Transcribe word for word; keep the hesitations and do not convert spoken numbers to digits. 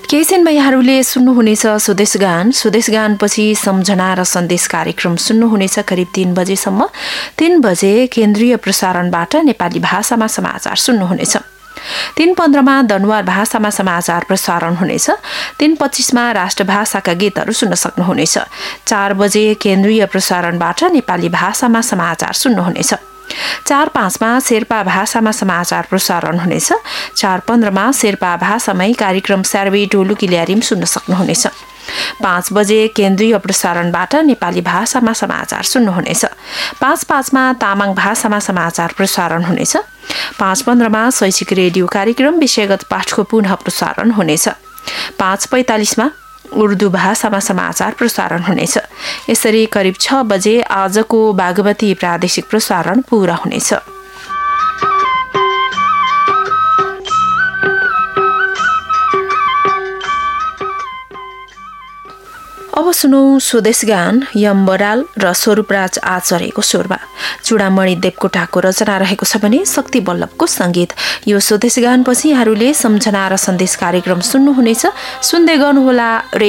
केही क्षणमा यहाँहरूले सुन्नुहुनेछ स्वदेश गान। स्वदेश गानपछि सम्झना र सन्देश कार्यक्रम सुन्नुहुनेछ करिब तीन बजेसम्म। तीन बजे केन्द्रीय प्रसारणबाट नेपाली भाषामा समाचार सुन्नुहुनेछ। तीन पन्ध्रमा दनुवार भाषामा समाचार प्रसारण हुनेछ। तीन पच्चीसमा राष्ट्रभाषाका गीतहरू सुन्न सक्नुहुनेछ। चार बजे केन्द्रीय प्रसारणबाट नेपाली भाषामा समाचार सुन्नुहुनेछ। चार पाँचमा शेर्पा भाषामा समाचार प्रसारण हुनेछ। चार पन्ध्रमा शेर्पा भाषामै कार्यक्रम सर्वे ढोलुकी ल्यारिम सुन्न सक्नुहुनेछ। पाँच बजे केन्द्रीय प्रसारणबाट नेपाली भाषामा समाचार सुन्नुहुनेछ। पाँच पाँचमा तामाङ भाषामा समाचार प्रसारण हुनेछ। पाँच पन्ध्रमा शैक्षिक रेडियो कार्यक्रम विषयगत पाठको पुनः प्रसारण हुनेछ। पाँच पैँतालिसमा उर्दू भाषामा समाचार प्रसारण हुनेछ। यसरी करिब छ बजे आजको बागमती प्रादेशिक प्रसारण पूरा हुनेछ। अब सुनौ स्वदेश गान यम बराल र स्वरूपराज आचार्यको स्वरमा। चूडामणि देवकोटाको रचना रहेको छ भने शक्ति बल्लभको संगीत। यो स्वदेश गानपछि यहाँहरूले सम्झना र सन्देश कार्यक्रम सुन्नुहुनेछ। सुन्दै गर्नुहोला।